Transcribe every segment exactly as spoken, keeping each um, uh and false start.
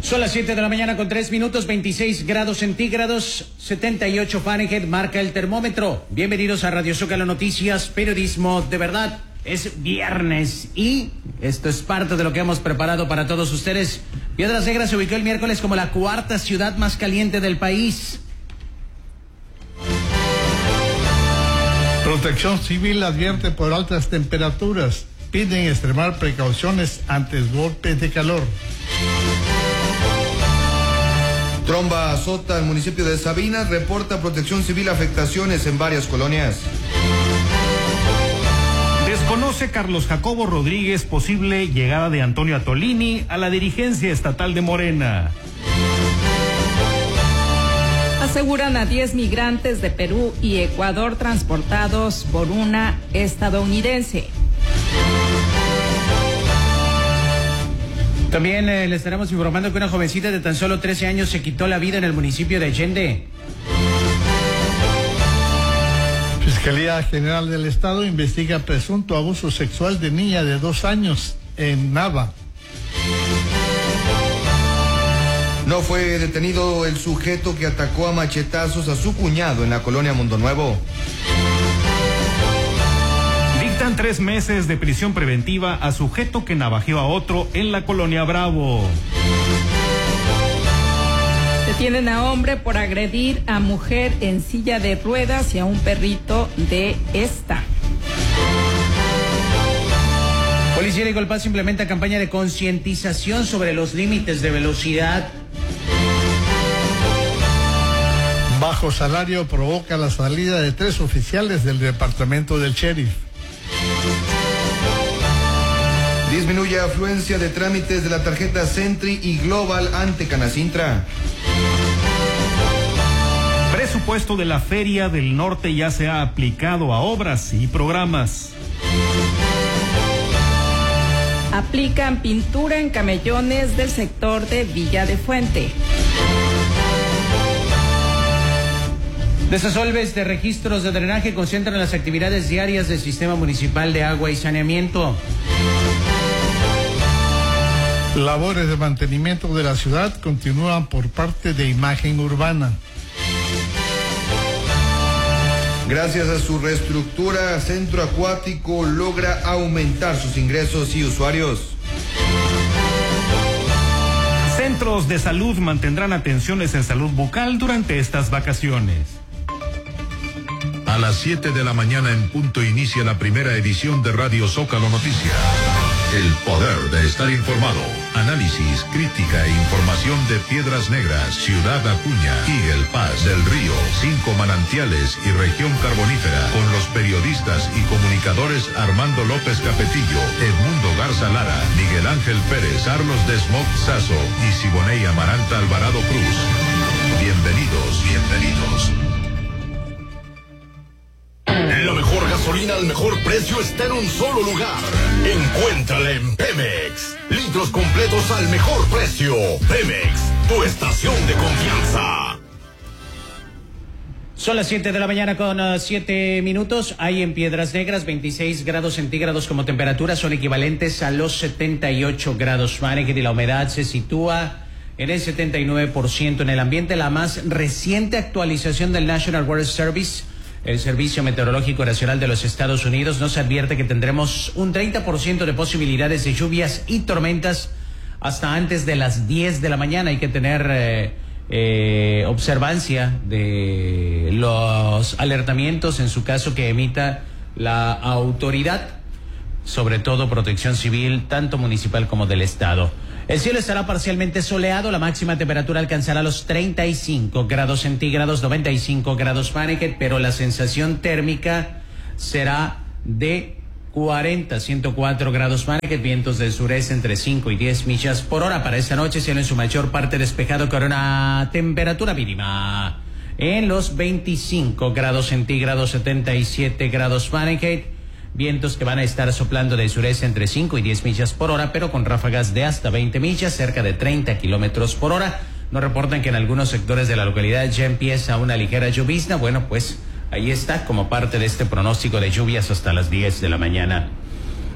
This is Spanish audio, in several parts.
Son las siete de la mañana con tres minutos, veintiséis grados centígrados, setenta y ocho Fahrenheit, marca el termómetro. Bienvenidos a Radio Zócalo Noticias, periodismo de verdad. Es viernes y esto es parte de lo que hemos preparado para todos ustedes. Piedras Negras se ubicó el miércoles como la cuarta ciudad más caliente del país. Protección Civil advierte por altas temperaturas. Piden extremar precauciones ante golpes de calor. Tromba azota al municipio de Sabinas, reporta Protección Civil afectaciones en varias colonias. Desconoce Carlos Jacobo Rodríguez posible llegada de Antonio Atolini a la dirigencia estatal de Morena. Aseguran a diez migrantes de Perú y Ecuador transportados por una estadounidense. También eh, le estaremos informando que una jovencita de tan solo trece años se quitó la vida en el municipio de Allende. Fiscalía General del Estado investiga presunto abuso sexual de niña de dos años en Nava. No fue detenido el sujeto que atacó a machetazos a su cuñado en la colonia Mundo Nuevo. Dictan tres meses de prisión preventiva a sujeto que navajeó a otro en la colonia Bravo. Detienen a hombre por agredir a mujer en silla de ruedas y a un perrito de esta. Policía de Golpaz implementa campaña de concientización sobre los límites de velocidad. Bajo salario provoca la salida de tres oficiales del departamento del sheriff. Disminuye afluencia de trámites de la tarjeta Sentry y Global ante Canacintra. Presupuesto de la Feria del Norte ya se ha aplicado a obras y programas. Aplican pintura en camellones del sector de Villa de Fuente. Desasolves de registros de drenaje concentran las actividades diarias del Sistema Municipal de Agua y Saneamiento. Labores de mantenimiento de la ciudad continúan por parte de Imagen Urbana. Gracias a su reestructura, Centro Acuático logra aumentar sus ingresos y usuarios. Centros de salud mantendrán atenciones en salud bucal durante estas vacaciones. A las siete de la mañana en punto inicia la primera edición de Radio Zócalo Noticias. El poder de estar informado. Análisis, crítica e información de Piedras Negras, Ciudad Acuña, Eagle Pass, Del Río, Cinco Manantiales y Región Carbonífera. Con los periodistas y comunicadores Armando López Capetillo, Edmundo Garza Lara, Miguel Ángel Pérez, Carlos Desmog Sazo y Siboney Amaranta Alvarado Cruz. Bienvenidos, bienvenidos. La mejor gasolina al mejor precio está en un solo lugar. Encuéntrala en Pemex. Litros completos al mejor precio. Pemex, tu estación de confianza. Son las siete de la mañana con uh, siete minutos. Hay en Piedras Negras veintiséis grados centígrados como temperatura. Son equivalentes a los setenta y ocho grados Fahrenheit y la humedad se sitúa en el setenta y nueve por ciento en el ambiente. La más reciente actualización del National Weather Service, el Servicio Meteorológico Nacional de los Estados Unidos, nos advierte que tendremos un treinta por ciento de posibilidades de lluvias y tormentas hasta antes de las diez de la mañana. Hay que tener eh, eh, observancia de los alertamientos en su caso que emita la autoridad, sobre todo Protección Civil, tanto municipal como del Estado. El cielo estará parcialmente soleado, la máxima temperatura alcanzará los treinta y cinco grados centígrados, noventa y cinco grados Fahrenheit, pero la sensación térmica será de cuarenta, ciento cuatro grados Fahrenheit, vientos del sureste entre cinco y diez millas por hora. Para esta noche, cielo en su mayor parte despejado con una temperatura mínima en los veinticinco grados centígrados, setenta y siete grados Fahrenheit. Vientos que van a estar soplando del sureste entre cinco y diez millas por hora, pero con ráfagas de hasta veinte millas, cerca de treinta kilómetros por hora. Nos reportan que en algunos sectores de la localidad ya empieza una ligera llovizna. Bueno, pues ahí está como parte de este pronóstico de lluvias hasta las diez de la mañana.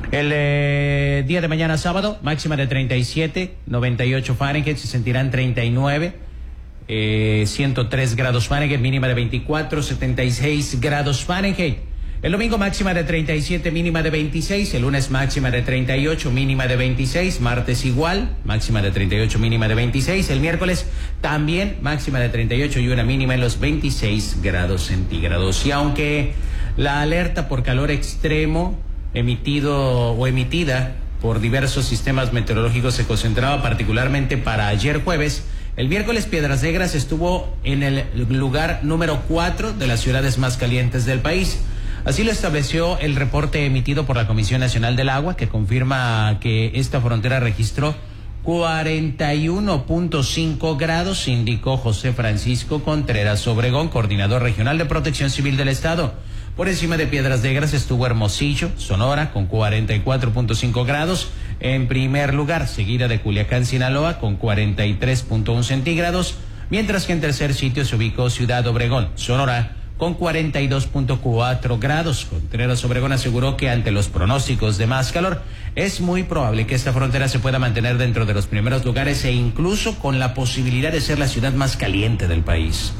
El eh, día de mañana sábado, máxima de treinta y siete, noventa y ocho Fahrenheit, se sentirán treinta y nueve, eh, ciento tres grados Fahrenheit, mínima de veinticuatro, setenta y seis grados Fahrenheit. El domingo máxima de treinta y siete, mínima de veintiséis, el lunes máxima de treinta y ocho, mínima de veintiséis, martes igual, máxima de treinta y ocho, mínima de veintiséis, el miércoles también máxima de treinta y ocho y una mínima en los veintiséis grados centígrados. Y aunque la alerta por calor extremo emitido o emitida por diversos sistemas meteorológicos se concentraba particularmente para ayer jueves, el miércoles Piedras Negras estuvo en el lugar número cuatro de las ciudades más calientes del país. Así lo estableció el reporte emitido por la Comisión Nacional del Agua, que confirma que esta frontera registró cuarenta y uno punto cinco grados, indicó José Francisco Contreras Obregón, coordinador regional de Protección Civil del Estado. Por encima de Piedras Negras estuvo Hermosillo, Sonora, con cuarenta y cuatro punto cinco grados en primer lugar, seguida de Culiacán, Sinaloa, con cuarenta y tres punto uno centígrados, mientras que en tercer sitio se ubicó Ciudad Obregón, Sonora, con cuarenta y dos punto cuatro grados. Contreras Obregón aseguró que ante los pronósticos de más calor, es muy probable que esta frontera se pueda mantener dentro de los primeros lugares e incluso con la posibilidad de ser la ciudad más caliente del país.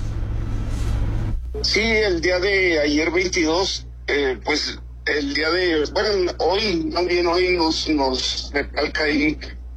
Sí, el día de ayer veintidós, eh, pues el día de, bueno, hoy, también hoy nos, nos recalca ahí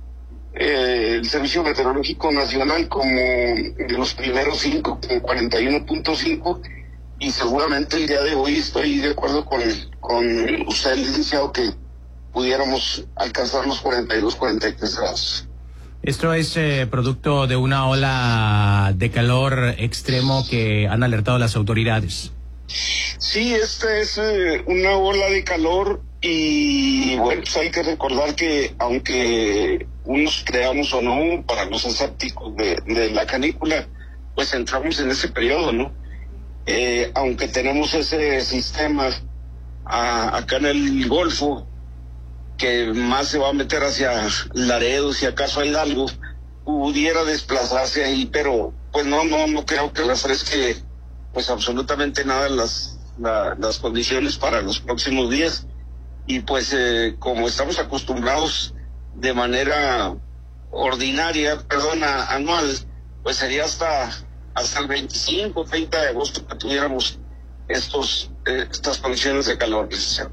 eh, el Servicio Meteorológico Nacional como de los primeros cinco, con cuarenta y uno punto cinco, y seguramente el día de hoy estoy de acuerdo con, con usted, licenciado, que pudiéramos alcanzar los cuarenta y dos, cuarenta y tres grados. Esto es eh, producto de una ola de calor extremo que han alertado las autoridades. Sí, esta es eh, una ola de calor y bueno, pues hay que recordar que aunque unos creamos o no, para los escépticos de, de la canícula, pues entramos en ese periodo, ¿no? Eh, aunque tenemos ese sistema a, acá en el Golfo, que más se va a meter hacia Laredo, si acaso hay algo, pudiera desplazarse ahí, pero pues no, no, no creo que refresque pues absolutamente nada las, la, las condiciones para los próximos días. Y pues eh, como estamos acostumbrados de manera ordinaria, perdón, anual, pues sería hasta, hasta el veinticinco, treinta de agosto que tuviéramos estos, eh, estas condiciones de calor, licenciado.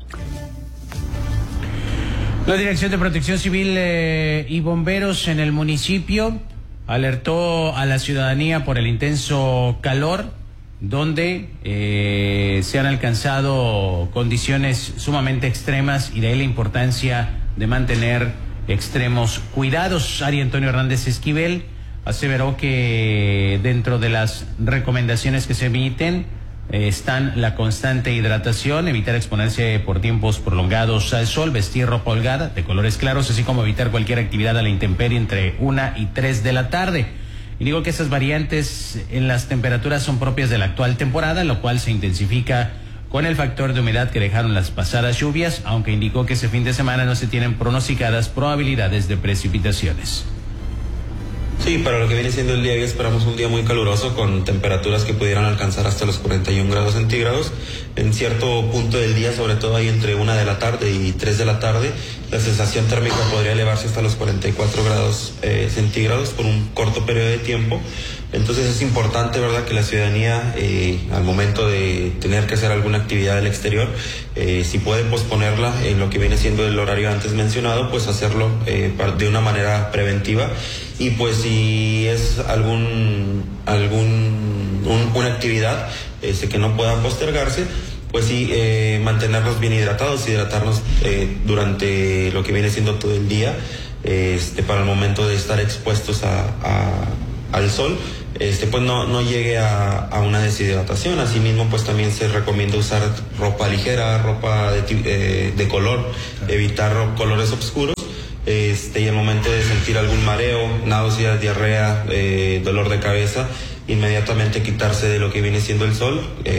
La Dirección de Protección Civil eh, y Bomberos en el municipio alertó a la ciudadanía por el intenso calor, donde eh, se han alcanzado condiciones sumamente extremas y de ahí la importancia de mantener extremos cuidados. Ari Antonio Hernández Esquivel aseveró que dentro de las recomendaciones que se emiten están la constante hidratación, evitar exponerse por tiempos prolongados al sol, vestir ropa holgada de colores claros, así como evitar cualquier actividad a la intemperie entre una y tres de la tarde. Y digo que esas variantes en las temperaturas son propias de la actual temporada, lo cual se intensifica con el factor de humedad que dejaron las pasadas lluvias, aunque indicó que ese fin de semana no se tienen pronosticadas probabilidades de precipitaciones. Sí, para lo que viene siendo el día de hoy esperamos un día muy caluroso con temperaturas que pudieran alcanzar hasta los cuarenta y un grados centígrados. En cierto punto del día, sobre todo ahí entre una de la tarde y tres de la tarde, la sensación térmica podría elevarse hasta los cuarenta y cuatro grados eh, centígrados por un corto periodo de tiempo. Entonces es importante, ¿verdad?, que la ciudadanía eh, al momento de tener que hacer alguna actividad del exterior, eh, si puede posponerla en lo que viene siendo el horario antes mencionado, pues hacerlo eh, de una manera preventiva. Y pues si es algún algún un, una actividad este, que no pueda postergarse, pues sí, eh, mantenernos bien hidratados, hidratarnos eh, durante lo que viene siendo todo el día, eh, este, para el momento de estar expuestos a, a, al sol, este, pues no, no llegue a, a una deshidratación. Asimismo, pues también se recomienda usar ropa ligera, ropa de, eh, de color, evitar colores oscuros. Este, y en el momento de sentir algún mareo, náuseas, diarrea, eh, dolor de cabeza, inmediatamente quitarse de lo que viene siendo el sol, eh,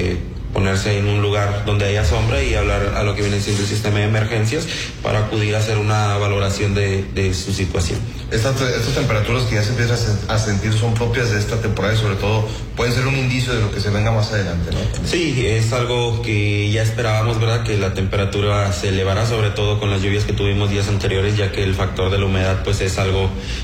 ponerse en un lugar donde haya sombra y hablar a lo que viene siendo el sistema de emergencias para acudir a hacer una valoración de, de su situación. Estas, estas temperaturas que ya se empiezan a sentir son propias de esta temporada y sobre todo pueden ser un indicio de lo que se venga más adelante, ¿no? Sí, es algo que ya esperábamos, ¿verdad? Que la temperatura se elevara, sobre todo con las lluvias que tuvimos días anteriores, ya que el factor de la humedad pues es algo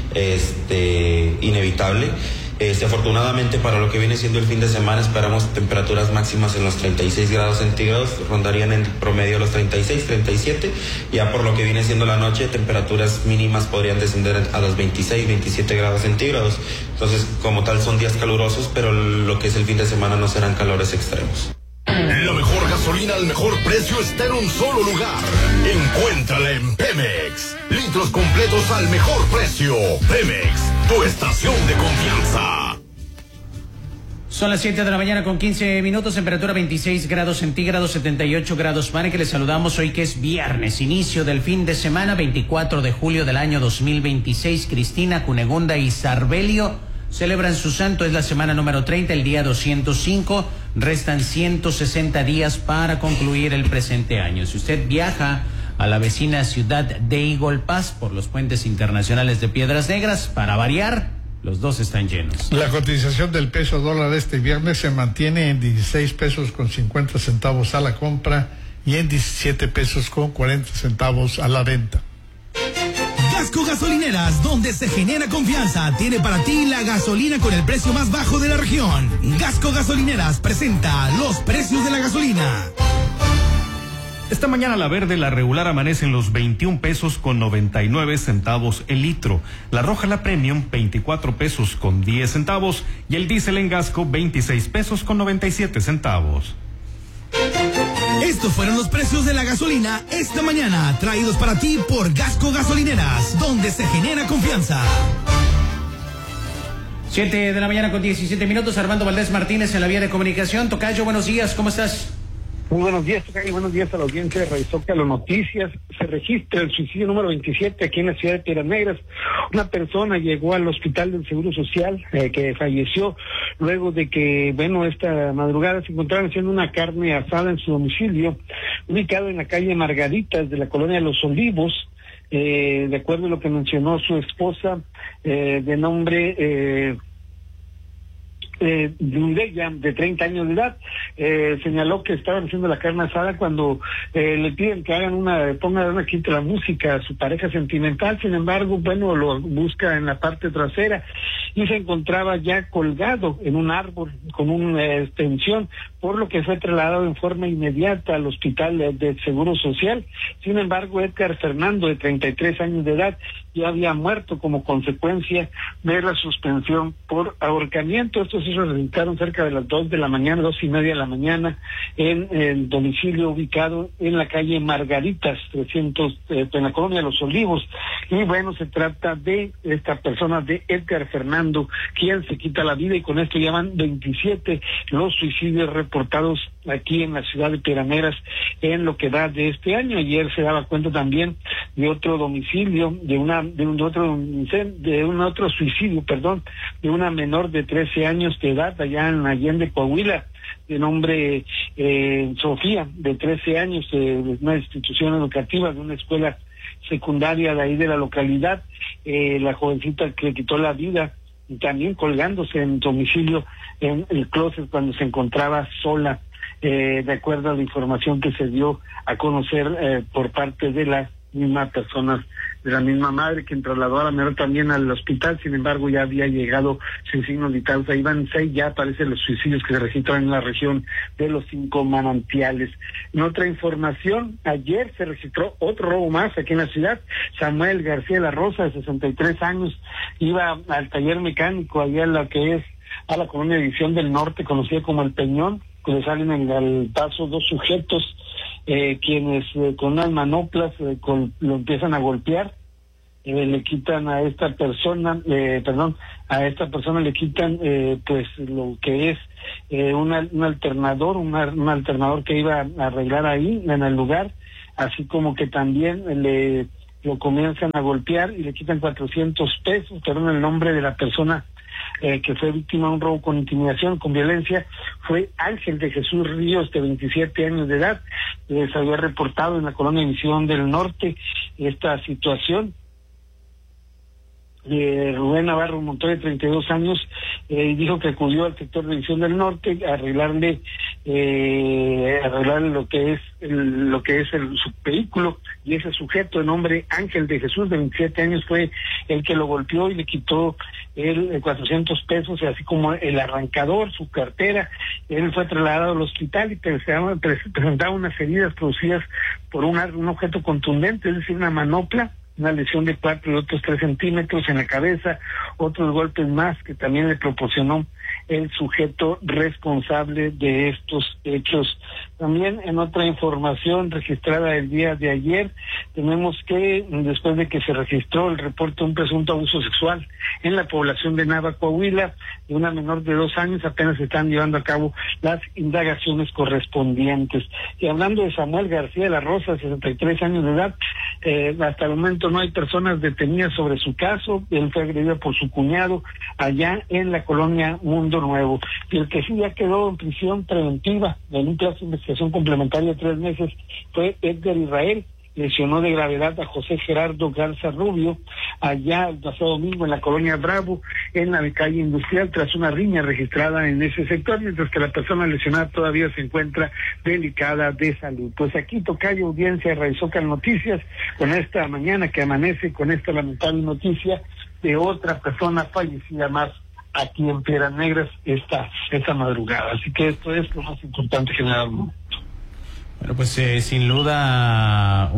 este, inevitable. Este, afortunadamente para lo que viene siendo el fin de semana esperamos temperaturas máximas en los treinta y seis grados centígrados, rondarían en promedio los treinta y seis, treinta y siete, ya por lo que viene siendo la noche temperaturas mínimas podrían descender a los veintiséis, veintisiete grados centígrados, entonces como tal son días calurosos, pero lo que es el fin de semana no serán calores extremos. La mejor gasolina al mejor precio está en un solo lugar. Encuéntrala en Pemex. Litros completos al mejor precio. Pemex, tu estación de confianza. Son las siete de la mañana con quince minutos, temperatura veintiséis grados centígrados, setenta y ocho grados Fahrenheit, que les saludamos hoy que es viernes, inicio del fin de semana, veinticuatro de julio del año dos mil veintiséis. Cristina, Cunegunda y Sarbelio celebran su santo, es la semana número treinta, el día doscientos cinco, restan ciento sesenta días para concluir el presente año. Si usted viaja a la vecina ciudad de Eagle Pass por los puentes internacionales de Piedras Negras, para variar, los dos están llenos. La cotización del peso dólar este viernes se mantiene en dieciséis pesos con cincuenta centavos a la compra y en diecisiete pesos con cuarenta centavos a la venta. Gasco Gasolineras, donde se genera confianza, tiene para ti la gasolina con el precio más bajo de la región. Gasco Gasolineras presenta los precios de la gasolina. Esta mañana la verde, la regular, amanece en los veintiún pesos con noventa y nueve centavos el litro. La roja, la premium, veinticuatro pesos con diez centavos. Y el diésel en Gasco, veintiséis pesos con noventa y siete centavos. Estos fueron los precios de la gasolina esta mañana, traídos para ti por Gasco Gasolineras, donde se genera confianza. siete de la mañana con diecisiete minutos, Armando Valdés Martínez en la vía de comunicación. Tocayo, buenos días, ¿cómo estás? Muy buenos días, Tocayo, buenos días a la audiencia de Radio Zócalo Noticias. Se registra el suicidio número veintisiete aquí en la ciudad de Piedras Negras. Una persona llegó al hospital del Seguro Social eh, que falleció luego de que, bueno, esta madrugada se encontraron haciendo una carne asada en su domicilio, ubicado en la calle Margaritas de la colonia Los Olivos. Eh, de acuerdo a lo que mencionó su esposa, eh, de nombre... Eh, Eh, de ella, de treinta años de edad, eh, señaló que estaban haciendo la carne asada cuando eh, le piden que hagan una, pongan una quita la música a su pareja sentimental. Sin embargo, bueno, lo busca en la parte trasera y se encontraba ya colgado en un árbol con una extensión, por lo que fue trasladado en forma inmediata al hospital de, de Seguro Social. Sin embargo, Edgar Fernando, de treinta y tres años de edad, ya había muerto como consecuencia de la suspensión por ahorcamiento. Estos se realizaron cerca de las dos de la mañana, dos y media de la mañana, en el domicilio ubicado en la calle Margaritas, trescientos, eh, en la colonia Los Olivos. Y bueno, se trata de esta persona, de Edgar Fernando, quien se quita la vida, y con esto ya van veintisiete los suicidios reportados aquí en la ciudad de Piedras Negras en lo que da de este año. Ayer se daba cuenta también de otro domicilio, de una de un otro de un otro suicidio, perdón, de una menor de trece años de edad allá en Allende, Coahuila, de nombre eh, Sofía, de trece años, eh, de una institución educativa, de una escuela secundaria de ahí de la localidad. Eh, la jovencita que le quitó la vida, y también colgándose en domicilio en el closet cuando se encontraba sola, eh, de acuerdo a la información que se dio a conocer eh, por parte de las mismas personas, de la misma madre, quien trasladó a la menor también al hospital. Sin embargo, ya había llegado sin signos vitales. Ahí van seis, ya aparecen los suicidios que se registran en la región de los Cinco Manantiales. En otra información, ayer se registró otro robo más aquí en la ciudad. Samuel García La Rosa, de sesenta y tres años, iba al taller mecánico allá en la que es a la colonia División del Norte, conocida como El Peñón, que le salen en el paso dos sujetos, eh, quienes eh, con unas manoplas eh, con, lo empiezan a golpear, eh, le quitan a esta persona, eh, perdón, a esta persona le quitan eh, pues lo que es eh, una, un alternador, una, un alternador que iba a arreglar ahí en el lugar, así como que también le lo comienzan a golpear y le quitan cuatrocientos pesos, perdón, el nombre de la persona eh, que fue víctima de un robo con intimidación, con violencia, fue Ángel de Jesús Ríos, de veintisiete años de edad. Eh, se había reportado en la colonia Misión del Norte esta situación. De Rubén Navarro Montoya, treinta y dos años, eh, dijo que acudió al sector de Misión del Norte a arreglarle, eh, arreglarle lo que es el, lo que es el, su vehículo, y ese sujeto de nombre Ángel de Jesús, de veintisiete años, fue el que lo golpeó y le quitó el, el cuatrocientos pesos, así como el arrancador, su cartera. Él fue trasladado al hospital y presentaba, presentaba unas heridas producidas por un, un objeto contundente, es decir, una manopla, una lesión de cuatro y otros tres centímetros en la cabeza, otros golpes más que también le proporcionó el sujeto responsable de estos hechos. También en otra información registrada el día de ayer, tenemos que después de que se registró el reporte de un presunto abuso sexual en la población de Nava, Coahuila, de una menor de dos años, apenas se están llevando a cabo las indagaciones correspondientes. Y hablando de Samuel García de la Rosa, sesenta y tres años de edad, eh, hasta el momento no hay personas detenidas sobre su caso. Él fue agredido por su cuñado allá en la colonia Mundo Nuevo. Y el que sí ya quedó en prisión preventiva en un plazo de investigación complementaria de tres meses fue Edgar Israel. Lesionó de gravedad a José Gerardo Garza Rubio allá el pasado domingo en la colonia Bravo, en la calle Industrial, tras una riña registrada en ese sector, mientras que la persona lesionada todavía se encuentra delicada de salud. Pues aquí tocayo audiencia de Radio Zócalo Noticias, con esta mañana que amanece con esta lamentable noticia de otra persona fallecida más aquí en Piedras Negras esta, esta madrugada. Así que esto es lo más importante general. Bueno, pues eh, sin duda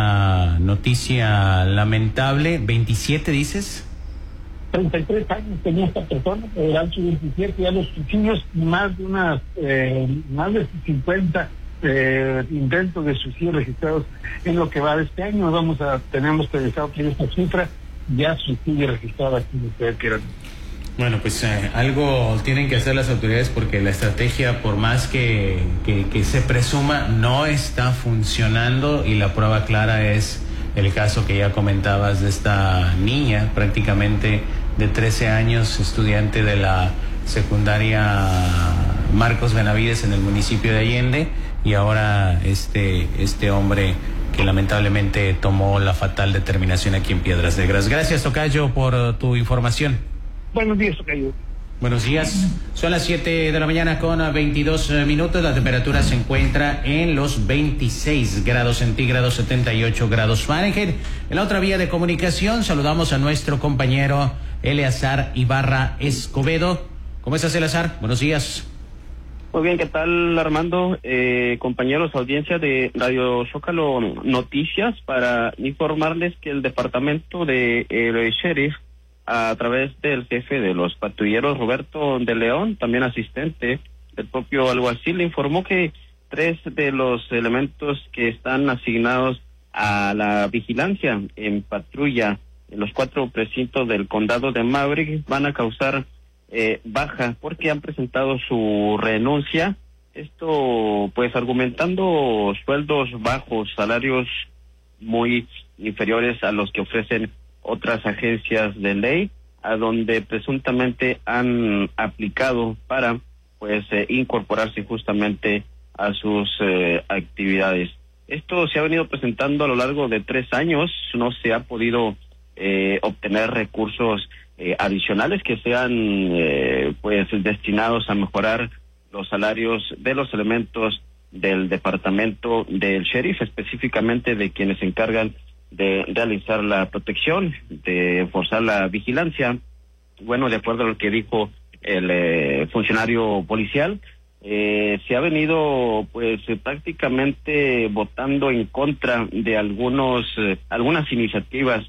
una noticia lamentable. veintisiete, ¿dices? treinta y tres años tenía esta persona, eran sus veintisiete, ya los suicidios, más de unas, eh, más de cincuenta eh, intentos de suicidio registrados en lo que va de este año. Vamos a, tenemos precisado que esta cifra ya suicidio registrado aquí en ustedes quieran. Bueno, pues eh, algo tienen que hacer las autoridades, porque la estrategia, por más que, que, que se presuma, no está funcionando, y la prueba clara es el caso que ya comentabas de esta niña, prácticamente de trece años, estudiante de la secundaria Marcos Benavides en el municipio de Allende, y ahora este, este hombre que lamentablemente tomó la fatal determinación aquí en Piedras Negras. Gracias, tocayo, por uh, tu información. Buenos días, tocayo. Buenos días. Son las siete de la mañana con veintidós minutos. La temperatura se encuentra en los veintiséis grados centígrados, setenta y ocho grados Fahrenheit. En la otra vía de comunicación saludamos a nuestro compañero Eleazar Ibarra Escobedo. ¿Cómo estás, Eleazar? Buenos días. Muy bien, ¿qué tal, Armando? Eh, compañeros, audiencia de Radio Zócalo Noticias, para informarles que el departamento de el Sheriff, a través del jefe de los patrulleros, Roberto de León, también asistente del propio alguacil, le informó que tres de los elementos que están asignados a la vigilancia en patrulla en los cuatro precintos del condado de Maverick van a causar eh, baja porque han presentado su renuncia. Esto pues argumentando sueldos bajos, salarios muy inferiores a los que ofrecen otras agencias de ley, a donde presuntamente han aplicado para pues eh, incorporarse justamente a sus eh, actividades. Esto se ha venido presentando a lo largo de tres años, no se ha podido eh, obtener recursos eh, adicionales que sean eh, pues destinados a mejorar los salarios de los elementos del departamento del sheriff, específicamente de quienes se encargan de realizar la protección, de forzar la vigilancia. Bueno, de acuerdo a lo que dijo el eh, funcionario policial, eh, se ha venido pues eh, prácticamente votando en contra de algunos eh, algunas iniciativas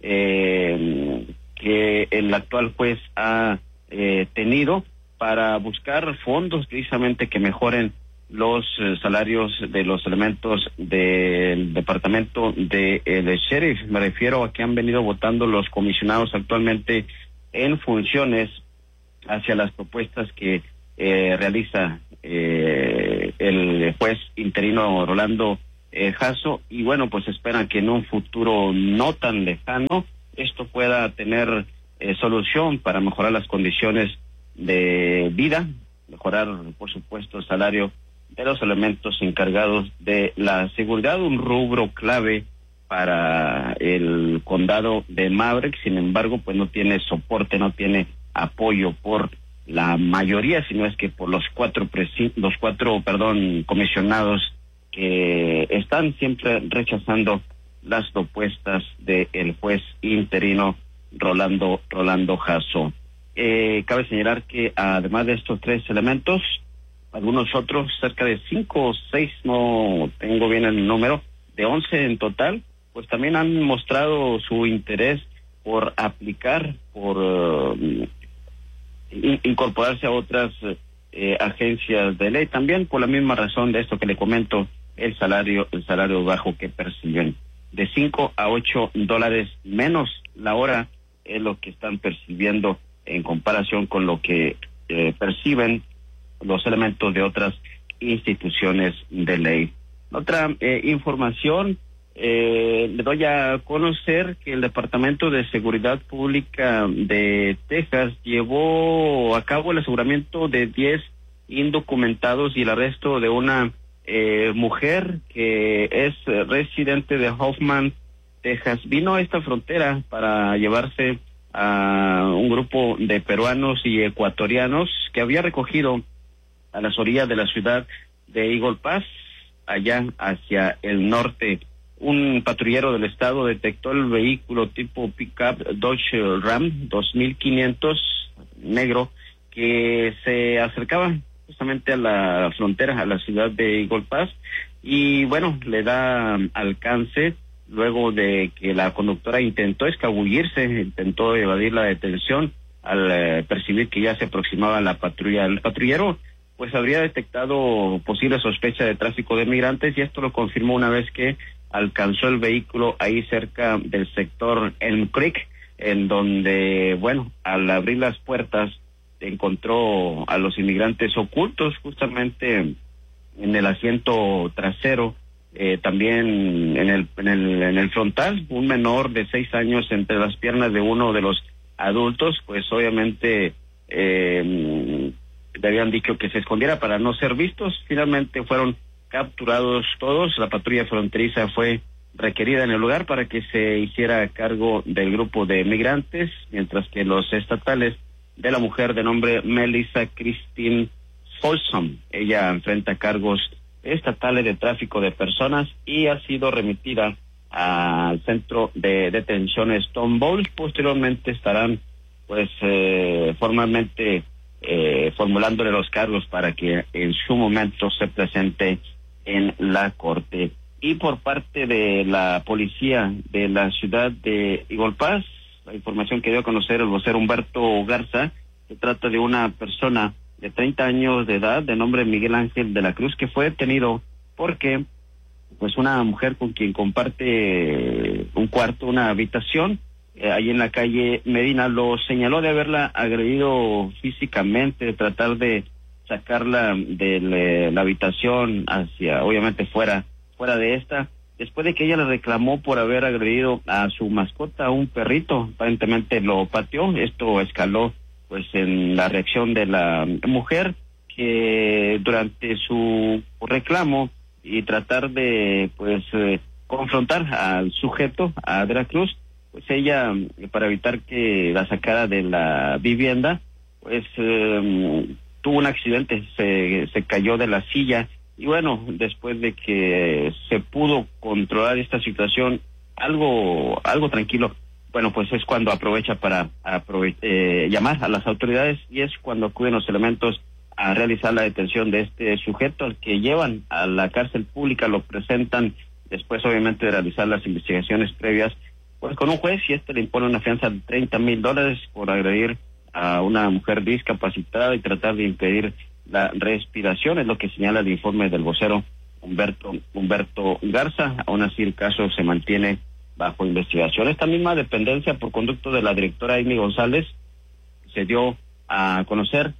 eh, que el actual juez ha eh, tenido para buscar fondos precisamente que mejoren los eh, salarios de los elementos del departamento de el sheriff. Me refiero a que han venido votando los comisionados actualmente en funciones hacia las propuestas que eh, realiza eh, el juez interino Rolando eh, Jasso, y bueno, pues esperan que en un futuro no tan lejano esto pueda tener eh, solución para mejorar las condiciones de vida, mejorar, por supuesto, el salario de los elementos encargados de la seguridad, un rubro clave para el condado de Maverick. Sin embargo, pues no tiene soporte, no tiene apoyo por la mayoría, sino es que por los cuatro presi- los cuatro, perdón, comisionados que están siempre rechazando las propuestas del juez interino Rolando Rolando Jasso. Eh, cabe señalar que además de estos tres elementos, algunos otros, cerca de cinco o seis, no tengo bien el número, de once en total, pues también han mostrado su interés por aplicar, por uh, in- incorporarse a otras eh, agencias de ley, también por la misma razón de esto que le comento, el salario, el salario bajo que perciben. De cinco a ocho dólares menos la hora es lo que están percibiendo en comparación con lo que eh, perciben los elementos de otras instituciones de ley. Otra eh, información, eh, le doy a conocer que el Departamento de Seguridad Pública de Texas llevó a cabo el aseguramiento de diez indocumentados y el arresto de una eh, mujer que es eh, residente de Hoffman, Texas. Vino a esta frontera para llevarse a un grupo de peruanos y ecuatorianos que había recogido a las orillas de la ciudad de Eagle Pass, allá hacia el norte. Un patrullero del estado detectó el vehículo tipo pickup Dodge Ram dos mil quinientos negro que se acercaba justamente a la frontera, a la ciudad de Eagle Pass, y bueno, le da alcance luego de que la conductora intentó escabullirse, intentó evadir la detención al eh, percibir que ya se aproximaba la patrulla. El patrullero pues habría detectado posible sospecha de tráfico de migrantes, y esto lo confirmó una vez que alcanzó el vehículo ahí cerca del sector Elm Creek, en donde, bueno, al abrir las puertas encontró a los inmigrantes ocultos justamente en el asiento trasero, eh, también en el, en el en el frontal, un menor de seis años entre las piernas de uno de los adultos. Pues obviamente eh, le habían dicho que se escondiera para no ser vistos. Finalmente fueron capturados todos. La patrulla fronteriza fue requerida en el lugar para que se hiciera cargo del grupo de migrantes, mientras que los estatales de la mujer de nombre Melissa Christine Folsom, ella enfrenta cargos estatales de tráfico de personas y ha sido remitida al centro de detención Stonewall. Posteriormente estarán pues eh, formalmente eh, formulándole los cargos para que en su momento se presente en la corte. Y por parte de la policía de la ciudad de Eagle Pass, la información que dio a conocer el vocero Humberto Garza, se trata de una persona de treinta años de edad, de nombre Miguel Ángel de la Cruz, que fue detenido porque pues una mujer con quien comparte un cuarto, una habitación, eh, ahí en la calle Medina, lo señaló de haberla agredido físicamente, de tratar de sacarla de la, la habitación hacia, obviamente fuera, fuera de esta, después de que ella le reclamó por haber agredido a su mascota, un perrito. Aparentemente lo pateó. Esto escaló pues en la reacción de la mujer, que durante su reclamo y tratar de pues eh, confrontar al sujeto, a De la Cruz, pues ella, para evitar que la sacara de la vivienda, pues eh, tuvo un accidente, se, se cayó de la silla. Y bueno, después de que se pudo controlar esta situación, algo algo tranquilo, bueno, pues es cuando aprovecha para aprove eh, llamar a las autoridades, y es cuando acuden los elementos a realizar la detención de este sujeto, al que llevan a la cárcel pública, lo presentan después obviamente de realizar las investigaciones previas, pues con un juez, y este le impone una fianza de treinta mil dólares por agredir a una mujer discapacitada y tratar de impedir la respiración, es lo que señala el informe del vocero Humberto Humberto Garza. Aún así el caso se mantiene bajo investigación. Esta misma dependencia, por conducto de la directora Amy González, se dio a conocer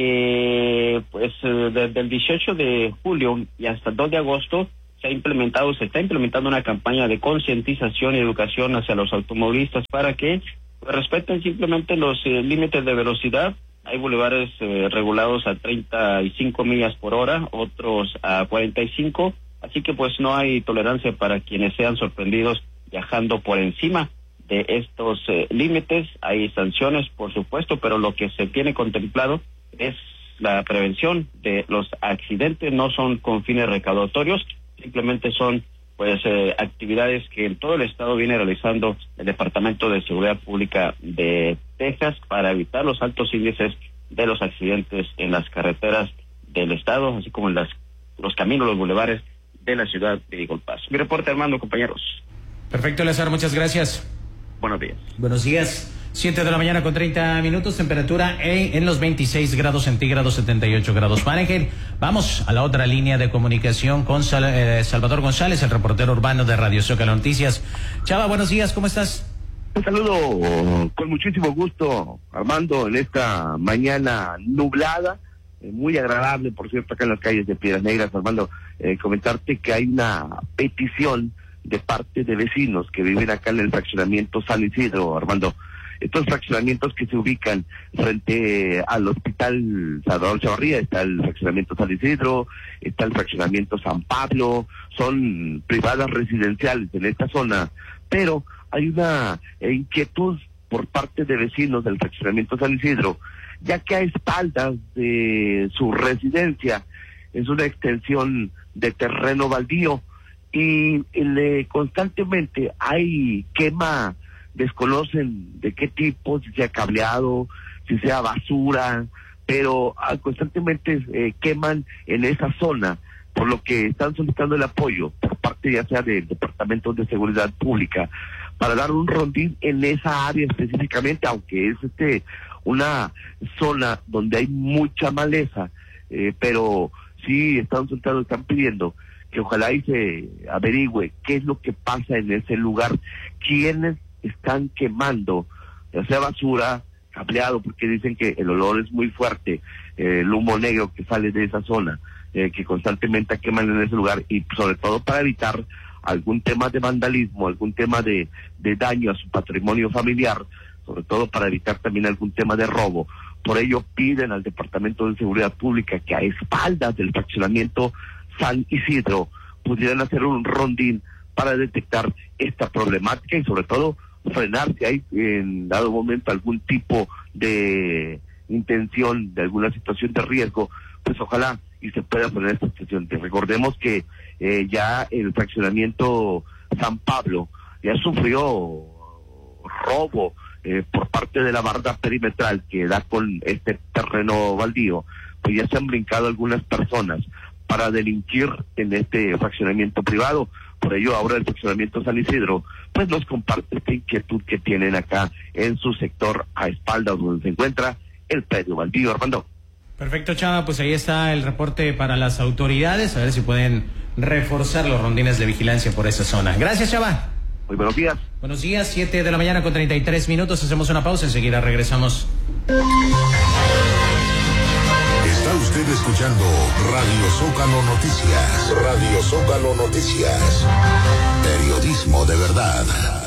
que pues desde el dieciocho de julio y hasta el dos de agosto se ha implementado, se está implementando una campaña de concientización y educación hacia los automovilistas para que pues respeten simplemente los eh, límites de velocidad. Hay bulevares eh, regulados a treinta y cinco millas por hora, otros a cuarenta y cinco, así que pues no hay tolerancia para quienes sean sorprendidos viajando por encima de estos eh, límites. Hay sanciones, por supuesto, pero lo que se tiene contemplado es la prevención de los accidentes. No son con fines recaudatorios, simplemente son pues eh, actividades que en todo el estado viene realizando el Departamento de Seguridad Pública de Texas para evitar los altos índices de los accidentes en las carreteras del estado, así como en las los caminos, los bulevares de la ciudad de Eagle Pass. Mi reporte, Armando, compañeros. Perfecto, Eleazar, muchas gracias. Buenos días. Buenos días. siete de la mañana con treinta minutos, temperatura en, en los veintiséis grados centígrados, setenta y ocho grados Fahrenheit. Vamos a la otra línea de comunicación con Sal, eh, Salvador González, el reportero urbano de Radio Zócalo Noticias. Chava, buenos días, ¿cómo estás? Un saludo con muchísimo gusto, Armando, en esta mañana nublada, eh, muy agradable, por cierto, acá en las calles de Piedras Negras. Armando, eh, comentarte que hay una petición de parte de vecinos que viven acá en el fraccionamiento San Isidro, Armando. Estos fraccionamientos que se ubican frente al Hospital Salvador Chavarría, está el fraccionamiento San Isidro, está el fraccionamiento San Pablo, son privadas residenciales en esta zona, pero hay una inquietud por parte de vecinos del fraccionamiento San Isidro, ya que a espaldas de su residencia es una extensión de terreno baldío y le, constantemente hay quema, desconocen de qué tipo, si sea cableado, si sea basura, pero ah, constantemente eh, queman en esa zona, por lo que están solicitando el apoyo por parte ya sea del Departamento de Seguridad Pública para dar un rondín en esa área específicamente, aunque es este una zona donde hay mucha maleza, eh, pero sí están solicitando, están pidiendo que ojalá y se averigüe qué es lo que pasa en ese lugar, quiénes están quemando, ya sea basura, cableado, porque dicen que el olor es muy fuerte, eh, el humo negro que sale de esa zona, eh, que constantemente queman en ese lugar, y sobre todo para evitar algún tema de vandalismo, algún tema de, de daño a su patrimonio familiar, sobre todo para evitar también algún tema de robo. Por ello piden al Departamento de Seguridad Pública que a espaldas del fraccionamiento San Isidro pudieran hacer un rondín para detectar esta problemática y sobre todo frenar si hay en dado momento algún tipo de intención de alguna situación de riesgo, pues ojalá y se pueda frenar esta situación. Recordemos que eh, ya el fraccionamiento San Pablo ya sufrió robo eh, por parte de la barda perimetral que da con este terreno baldío, pues ya se han brincado algunas personas para delinquir en este fraccionamiento privado. Por ello ahora el fraccionamiento San Isidro pues nos comparte esta inquietud que tienen acá en su sector a espaldas donde se encuentra el predio baldío. Armando. Perfecto, Chava, pues ahí está el reporte para las autoridades, a ver si pueden reforzar los rondines de vigilancia por esa zona. Gracias, Chava. Muy buenos días. Buenos días, siete de la mañana con treinta y tres minutos, hacemos una pausa, enseguida regresamos. Está usted escuchando Radio Zócalo Noticias. Radio Zócalo Noticias. Periodismo de verdad.